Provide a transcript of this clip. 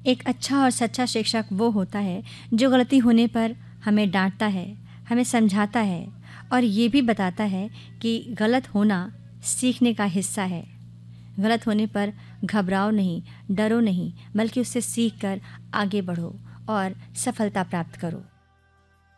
एक अच्छा और सच्चा शिक्षक वो होता है जो गलती होने पर हमें डांटता है, हमें समझाता है और ये भी बताता है कि गलत होना सीखने का हिस्सा है। गलत होने पर घबराओ नहीं, डरो नहीं, बल्कि उससे सीख कर आगे बढ़ो और सफलता प्राप्त करो।